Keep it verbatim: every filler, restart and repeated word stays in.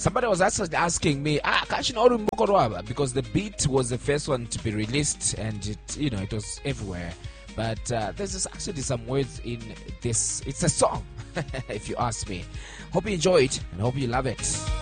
Somebody was actually asking me, ah, can't you know Mbukorwaba? Because the beat was the first one to be released, and it, you know, it was everywhere. But uh, there's just actually some words in this. It's a song, if you ask me. Hope you enjoy it and hope you love it.